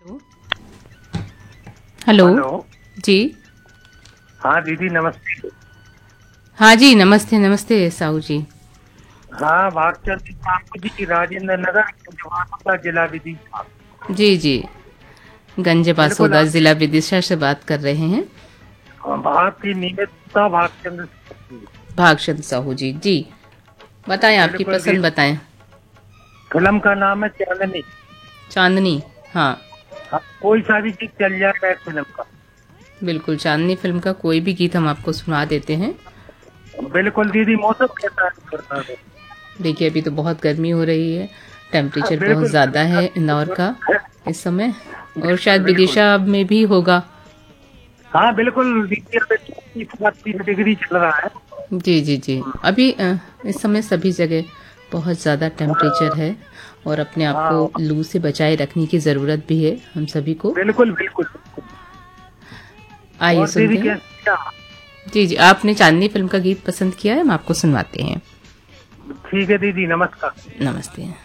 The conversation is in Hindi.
हेलो। हेलो। जी। हाँ दीदी नमस्ते। हाँ जी, नमस्ते नमस्ते साहू जी। हाँ भागचंद साहू जी, राजेंद्र नगर जवाहर जिला विदिशा। जी जी, गंज बिल्कुल बासोदा आप जिला विदिशा से बात कर रहे हैं। भारतीय निमित्ता भागचंद साहू जी। भागचंद साहू जी। जी, बताएं, आपकी बिल्कुल पसंद दीदी, बताएं। फिल्म का नाम है चांदनी। चांदनी। हाँ, हाँ, कोई सा भी चीज चल जाएगा इस फिल्म का। बिल्कुल, चांदनी फिल्म का कोई भी गीत हम आपको सुना देते हैं। बिल्कुल दीदी, मौसम कैसा है? देखिए, अभी तो बहुत गर्मी हो रही है, हाँ, टेम्परेचर बहुत बिल्कुल ज़्यादा है इंदौर का इस समय, और बिल्कुल शायद बिल्कुल। विदिशा में भी होगा। हाँ बिल्कुल दीदी, अभी 30 डिग्री चल रहा है। जी जी जी, अभी इस समय सभी जगह बहुत ज़्यादा टेम्परेचर हाँ है, और अपने आप को हाँ, लू से बचाए रखने की ज़रूरत भी है हम सभी को। बिल्कुल बिल्कुल। आइए और दीदी सुनते हैं। कैसे? जी जी, आपने चांदनी फिल्म का गीत पसंद किया है, हम आपको सुनवाते हैं। ठीक है दीदी, नमस्कार। नमस्ते।